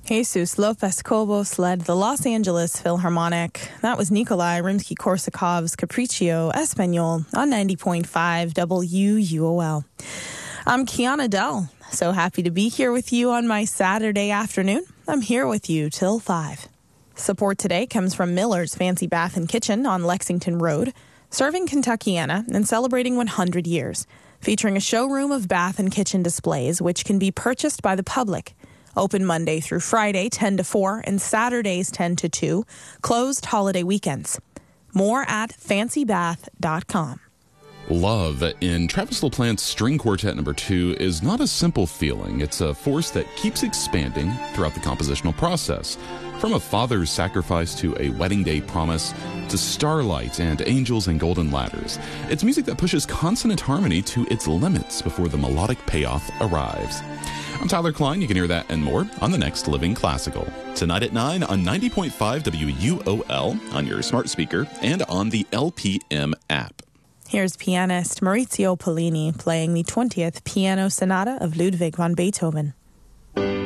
Jesus Lopez-Cobos led the Los Angeles Philharmonic. That was Nikolai Rimsky-Korsakov's Capriccio Español on 90.5 WUOL. I'm Kiana Dell. So happy to be here with you on my Saturday afternoon. I'm here with you till 5. Support today comes from Miller's Fancy Bath and Kitchen on Lexington Road, serving Kentuckiana and celebrating 100 years, featuring a showroom of bath and kitchen displays which can be purchased by the public. Open Monday through Friday, 10 to 4, and Saturdays, 10 to 2. Closed holiday weekends. More at fancybath.com. Love in Travis LaPlante's String Quartet No. 2 is not a simple feeling. It's a force that keeps expanding throughout the compositional process. From a father's sacrifice to a wedding day promise to starlight and angels and golden ladders. It's music that pushes consonant harmony to its limits before the melodic payoff arrives. I'm Tyler Klein. You can hear that and more on the next Living Classical. Tonight at 9 on 90.5 WUOL on your smart speaker and on the LPM app. Here's pianist Maurizio Pollini playing the 20th Piano Sonata of Ludwig van Beethoven.